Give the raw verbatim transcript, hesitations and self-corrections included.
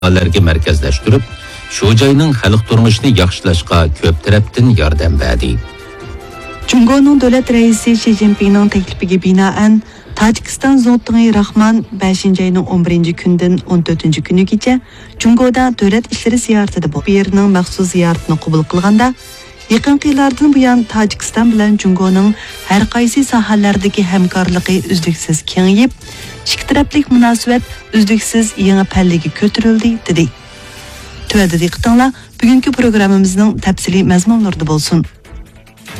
sohalarga markazlashtirib, shu joyning xalq turmushini yaxshilashga ko'p tarafdan yordam berdi. Jungoning davlat raisi Xi Jinpingning taklifiga binoan Tojikiston Zo'tg'i Rahman beshinchi oyning o'n birinchi kundan o'n to'rtinchi kunigacha Jungoda davlat ishlari ziyoratida bo'lib, bu yerning maxsus ziyoratini qabul qilganda yaqinqi yillardan buyon Tojikiston bilan Jungoning har qaysi sohalardagi hamkorligi uzluksiz kengayib, ikki taraflik munosabat uzluksiz yangi pallaga ko'tarildi dedi. Tövədə diqqətinizlə bugünkü proqramımızın təfsili məzmunlarında bolsun.